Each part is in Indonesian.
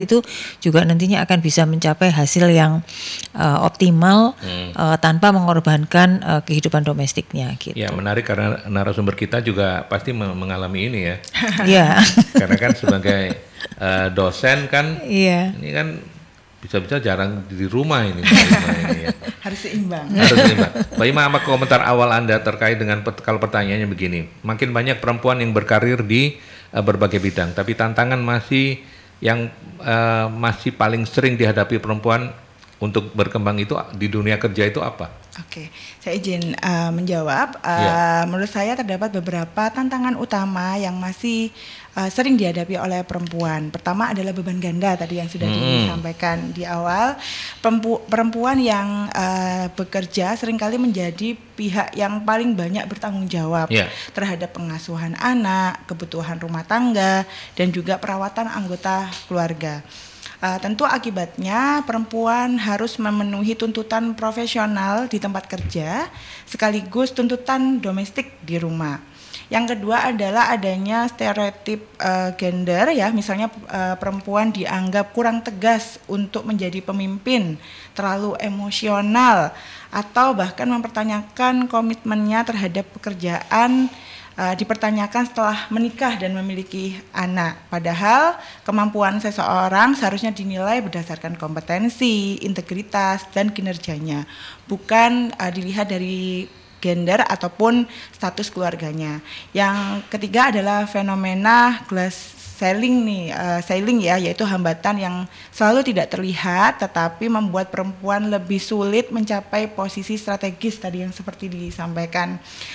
itu juga nantinya akan bisa mencapai hasil yang optimal tanpa mengorbankan kehidupan domestiknya gitu. Ya, menarik karena narasumber kita juga pasti mengalami ini ya. Iya. Karena kan sebagai dosen kan, Iya. ini kan bisa-bisa jarang di rumah ini ya. Harus seimbang. Harus seimbang. Mbak Ima, apa komentar awal Anda terkait dengan kalau pertanyaannya begini, makin banyak perempuan yang berkarir di berbagai bidang, tapi tantangan masih yang masih paling sering dihadapi perempuan untuk berkembang itu di dunia kerja itu apa? Oke, saya izin menjawab. Menurut saya terdapat beberapa tantangan utama yang masih sering dihadapi oleh perempuan. Pertama adalah beban ganda tadi yang sudah disampaikan di awal. Perempuan yang bekerja seringkali menjadi pihak yang paling banyak bertanggung jawab terhadap pengasuhan anak, kebutuhan rumah tangga, dan juga perawatan anggota keluarga. Tentu akibatnya perempuan harus memenuhi tuntutan profesional di tempat kerja sekaligus tuntutan domestik di rumah. Yang kedua adalah adanya stereotip gender ya, misalnya perempuan dianggap kurang tegas untuk menjadi pemimpin, terlalu emosional, atau bahkan mempertanyakan komitmennya terhadap pekerjaan dipertanyakan setelah menikah dan memiliki anak. Padahal kemampuan seseorang seharusnya dinilai berdasarkan kompetensi, integritas, dan kinerjanya, bukan dilihat dari gender ataupun status keluarganya. Yang ketiga adalah fenomena glass ceiling ya, yaitu hambatan yang selalu tidak terlihat tetapi membuat perempuan lebih sulit mencapai posisi strategis tadi yang seperti disampaikan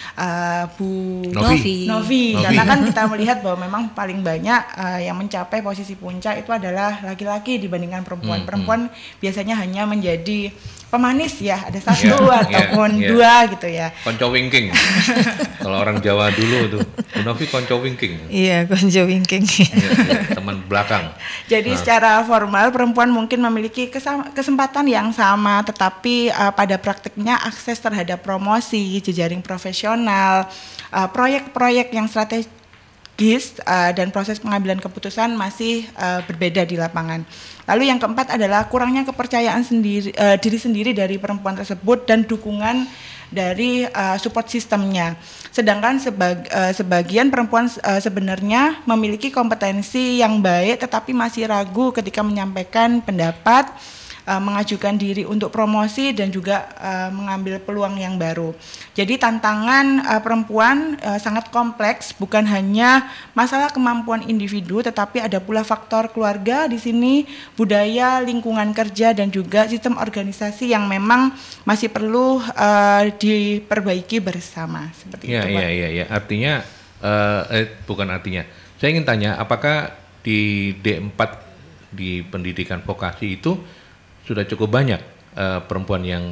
Bu Novi. Karena kan kita melihat bahwa memang paling banyak yang mencapai posisi puncak itu adalah laki-laki dibandingkan perempuan. Perempuan biasanya hanya menjadi pemanis ya, ada satu ataupun dua gitu ya. Konco wingking. Kalau orang Jawa dulu tuh, Bu Novi konco wingking. Iya, konco wingking. Teman belakang. Jadi secara formal perempuan mungkin memiliki kesempatan yang sama, tetapi pada praktiknya akses terhadap promosi, jejaring profesional, proyek-proyek yang strategis dan proses pengambilan keputusan masih berbeda di lapangan. Lalu yang keempat adalah kurangnya kepercayaan diri sendiri dari perempuan tersebut dan dukungan dari support sistemnya. Sedangkan sebagian perempuan sebenarnya memiliki kompetensi yang baik tetapi masih ragu ketika menyampaikan pendapat, mengajukan diri untuk promosi dan juga mengambil peluang yang baru. Jadi tantangan perempuan sangat kompleks, bukan hanya masalah kemampuan individu tetapi ada pula faktor keluarga di sini, budaya, lingkungan kerja dan juga sistem organisasi yang memang masih perlu diperbaiki bersama seperti itu. Iya. Artinya bukan artinya. Saya ingin tanya, apakah di D4 di pendidikan vokasi itu sudah cukup banyak perempuan yang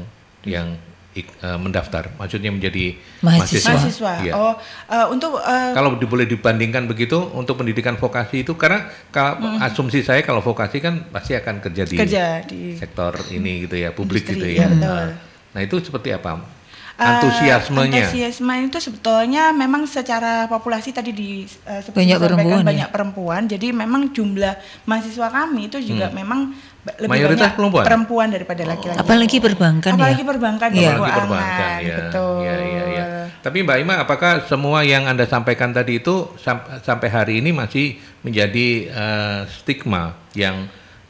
mendaftar, maksudnya menjadi mahasiswa. Ya. Kalau boleh dibandingkan begitu untuk pendidikan vokasi itu, karena asumsi saya kalau vokasi kan pasti akan kerja di sektor ini gitu ya, publik industri, gitu ya. Nah itu seperti apa? Antusiasmenya. Antusiasme itu sebetulnya memang secara populasi tadi disampaikan banyak perempuan. Jadi memang jumlah mahasiswa kami itu juga memang lebih mayoritas banyak perempuan daripada laki-laki. Apalagi perbankan ya. Keuangan, betul. Iya. Tapi Mbak Ima, apakah semua yang Anda sampaikan tadi itu sampai hari ini masih menjadi stigma yang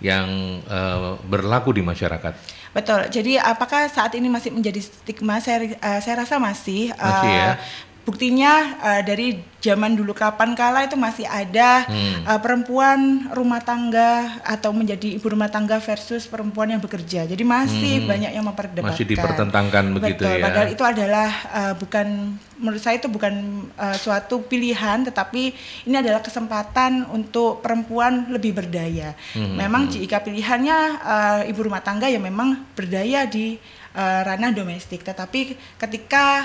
berlaku di masyarakat? Betul. Jadi apakah saat ini masih menjadi stigma? Saya rasa masih. Ya? Buktinya dari zaman dulu kapan kala itu masih ada perempuan rumah tangga atau menjadi ibu rumah tangga versus perempuan yang bekerja. Jadi masih banyak yang memperdebatkan. Masih dipertentangkan begitu. Betul, ya. Padahal itu adalah menurut saya itu bukan suatu pilihan, tetapi ini adalah kesempatan untuk perempuan lebih berdaya. Memang jika pilihannya ibu rumah tangga ya memang berdaya di ranah domestik, tetapi ketika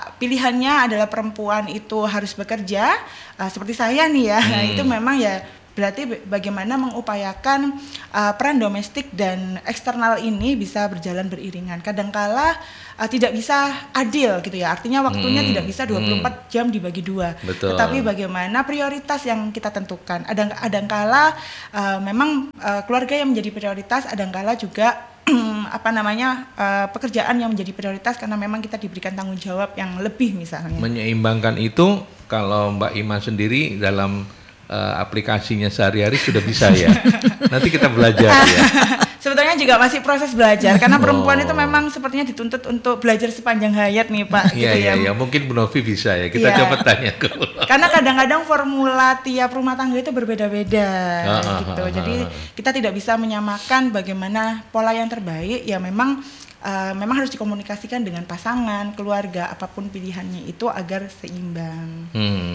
pilihannya adalah perempuan itu harus bekerja, seperti saya nih ya, itu memang ya berarti bagaimana mengupayakan peran domestik dan eksternal ini bisa berjalan beriringan. Kadangkala tidak bisa adil gitu ya, artinya waktunya tidak bisa 24 jam dibagi 2. Betul. Tetapi bagaimana prioritas yang kita tentukan. Kadangkala memang keluarga yang menjadi prioritas, kadangkala juga pekerjaan yang menjadi prioritas karena memang kita diberikan tanggung jawab yang lebih misalnya. Menyeimbangkan itu kalau Mbak Ima sendiri dalam aplikasinya sehari-hari sudah bisa ya. Nanti kita belajar ya. Sebetulnya juga masih proses belajar karena perempuan itu memang sepertinya dituntut untuk belajar sepanjang hayat nih Pak. Iya, mungkin Bu Novi bisa ya. Kita coba tanya ke Bu Novi. Karena kadang-kadang formula tiap rumah tangga itu berbeda-beda gitu. Jadi kita tidak bisa menyamakan bagaimana pola yang terbaik. Ya memang harus dikomunikasikan dengan pasangan, keluarga, apapun pilihannya itu agar seimbang.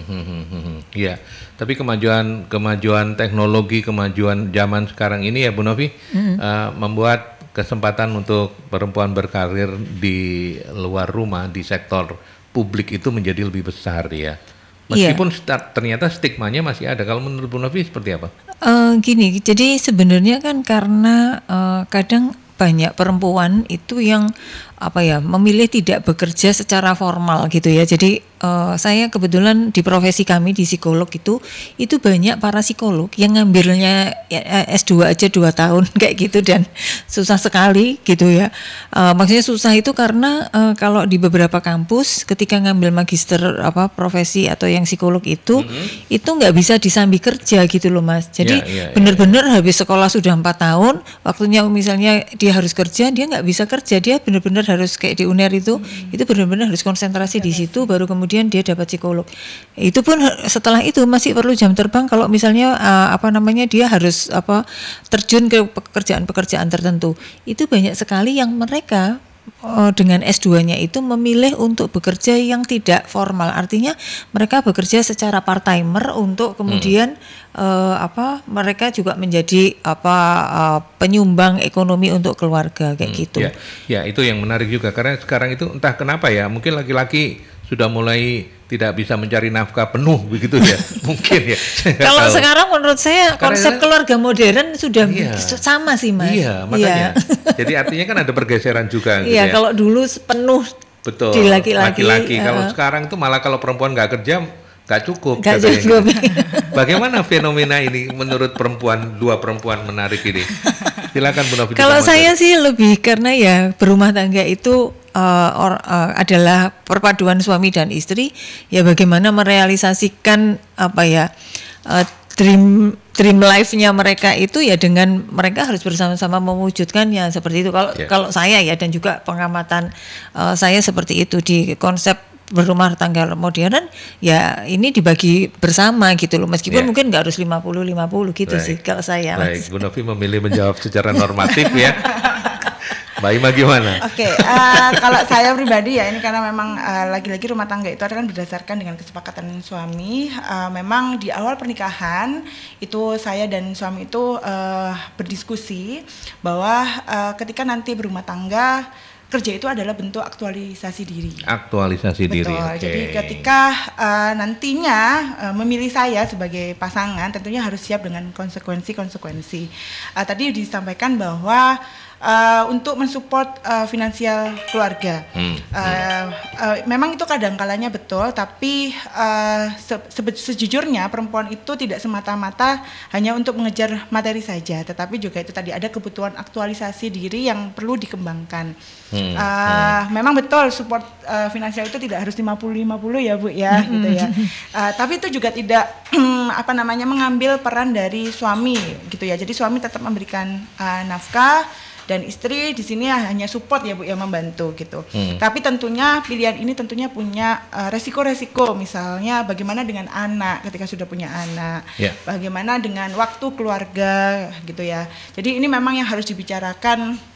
Iya, tapi kemajuan teknologi, kemajuan zaman sekarang ini ya Bu Novi membuat kesempatan untuk perempuan berkarir di luar rumah di sektor publik itu menjadi lebih besar ya. Meskipun ternyata stigmanya masih ada. Kalau menurut Bu Novi seperti apa? Gini, jadi sebenarnya kan karena kadang banyak perempuan itu yang memilih tidak bekerja secara formal gitu ya. Jadi saya kebetulan di profesi kami di psikolog itu banyak para psikolog yang ngambilnya S2 aja 2 tahun kayak gitu dan susah sekali gitu ya. Maksudnya susah itu karena kalau di beberapa kampus ketika ngambil magister profesi atau yang psikolog itu nggak bisa disambi kerja gitu loh Mas. Jadi benar-benar habis sekolah sudah 4 tahun, waktunya misalnya dia harus kerja, dia nggak bisa kerja, dia benar-benar harus kayak di UNER itu benar-benar harus konsentrasi di situ, baru kemudian dia dapat psikolog. Itu pun setelah itu masih perlu jam terbang kalau misalnya dia harus terjun ke pekerjaan-pekerjaan tertentu. Itu banyak sekali yang mereka dengan S2-nya itu memilih untuk bekerja yang tidak formal. Artinya mereka bekerja secara part-timer untuk kemudian mereka juga menjadi penyumbang ekonomi untuk keluarga kayak gitu. Ya, itu yang menarik juga karena sekarang itu entah kenapa ya, mungkin laki-laki sudah mulai tidak bisa mencari nafkah penuh begitu ya. Mungkin ya. Kalau sekarang menurut saya konsep keluarga modern sudah sama sih Mas. Iya, makanya. Jadi artinya kan ada pergeseran juga gitu ya. Kalau dulu penuh betul di laki-laki. Kalau sekarang itu malah kalau perempuan nggak kerja nggak cukup. Bagaimana fenomena ini menurut dua perempuan menarik ini? Silakan Bu Novi. Kalau saya sih lebih karena ya berumah tangga itu adalah perpaduan suami dan istri, ya bagaimana merealisasikan dream life-nya mereka itu ya dengan mereka harus bersama-sama mewujudkannya seperti itu. Kalau saya ya dan juga pengamatan saya seperti itu di konsep berumah tangga modern ya ini dibagi bersama gitu loh, meskipun mungkin nggak harus 50-50 gitu sih kalau saya. Baik, Bu Novi memilih menjawab secara normatif ya. Mbak Ima gimana? Oke, kalau saya pribadi ya ini karena memang lagi-lagi rumah tangga itu kan berdasarkan dengan kesepakatan suami. Memang di awal pernikahan itu saya dan suami itu berdiskusi bahwa ketika nanti berumah tangga kerja itu adalah bentuk aktualisasi diri. Aktualisasi diri. Betul. Jadi ketika nantinya memilih saya sebagai pasangan, tentunya harus siap dengan konsekuensi. Tadi disampaikan bahwa untuk mensupport finansial keluarga, memang itu kadang-kalanya betul, tapi sejujurnya perempuan itu tidak semata-mata hanya untuk mengejar materi saja, tetapi juga itu tadi ada kebutuhan aktualisasi diri yang perlu dikembangkan. Memang betul support finansial itu tidak harus 50-50 ya Bu ya, gitu ya. Tapi itu juga tidak mengambil peran dari suami gitu ya. Jadi suami tetap memberikan nafkah dan istri di sini hanya support ya Bu ya, membantu gitu. Tapi tentunya pilihan ini tentunya punya resiko-resiko, misalnya bagaimana dengan anak ketika sudah punya anak, bagaimana dengan waktu keluarga gitu ya. Jadi ini memang yang harus dibicarakan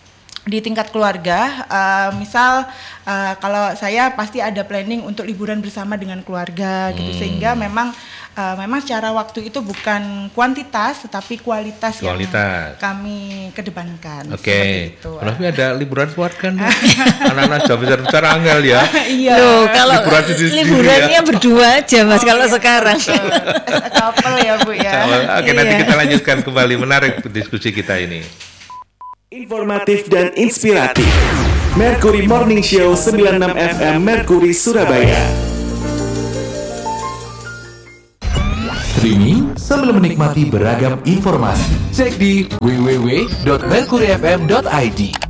di tingkat keluarga, misal kalau saya pasti ada planning untuk liburan bersama dengan keluarga gitu, sehingga memang secara waktu itu bukan kuantitas tetapi kualitas. Yang kami kedepankan. Oke. Tapi ada liburan keluarga nih. Anak-anak sudah besar-besar angel ya. Iya. Loh, kalau liburannya ya berdua aja Mas kalau sekarang. Couple ya Bu ya. Oke, nanti kita lanjutkan kembali, menarik diskusi kita ini. Informatif dan inspiratif. Mercury Morning Show 96 FM Mercury Surabaya. Streaming sambil menikmati beragam informasi. Cek di www.mercuryfm.id.